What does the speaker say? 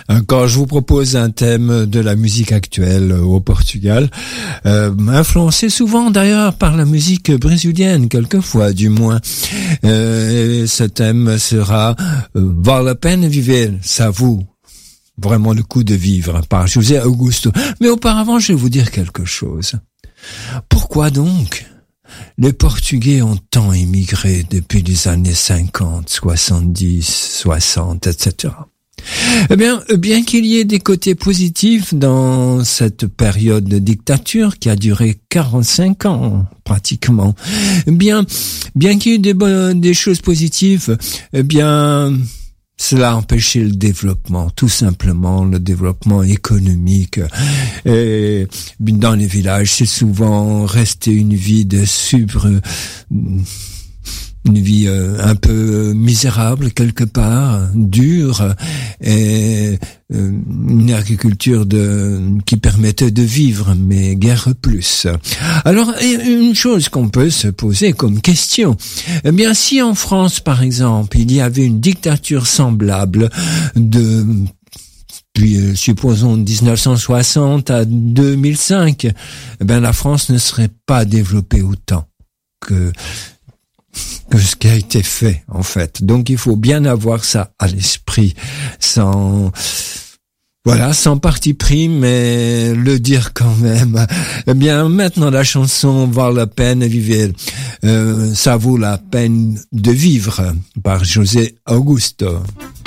Quand je vous propose un thème de la musique actuelle au Portugal, influencé souvent d'ailleurs par la musique brésilienne, quelquefois du moins, ce thème sera Vale a pena viver, ça vaut vraiment le coup de vivre, par José Augusto. Mais auparavant, je vais vous dire quelque chose. Pourquoi donc les Portugais ont tant émigré depuis les années 50, 70, 60, etc. Eh bien qu'il y ait des côtés positifs dans cette période de dictature qui a duré 45 ans, pratiquement, bien qu'il y ait des choses positives, cela a empêché le développement, tout simplement, le développement économique. Et dans les villages, c'est souvent resté une vie de une vie un peu misérable quelque part, dure, et une agriculture qui permettait de vivre, mais guère plus. Alors, une chose qu'on peut se poser comme question, eh bien, si en France, par exemple, il y avait une dictature semblable puis supposons 1960 à 2005, eh bien, la France ne serait pas développée autant que ce qui a été fait, en fait. Donc, il faut bien avoir ça à l'esprit, sans parti pris, mais le dire quand même. Eh bien, maintenant, la chanson Vale a pena viver, ça vaut la peine de vivre, par José Augusto.